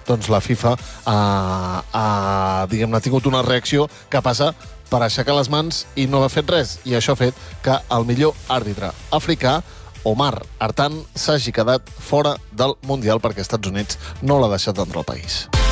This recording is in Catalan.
doncs la FIFA ha tingut una reacció que passa per aixecar les mans i no ha fet res. I això ha fet que el millor àrbitre africà, Omar Hartan, s'hagi quedat fora del Mundial perquè Estats Units no l'ha deixat entrar al país.